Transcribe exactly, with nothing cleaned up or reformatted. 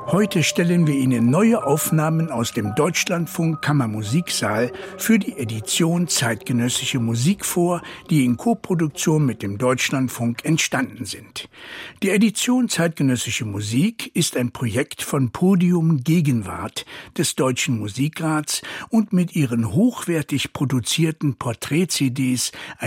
Heute stellen wir Ihnen neue Aufnahmen aus dem Deutschlandfunk Kammermusiksaal für die Edition Zeitgenössische Musik vor, die in Koproduktion mit dem Deutschlandfunk entstanden sind. Die Edition Zeitgenössische Musik ist ein Projekt von Podium Gegenwart des Deutschen Musikrats und mit ihren hochwertig produzierten Porträt-C Ds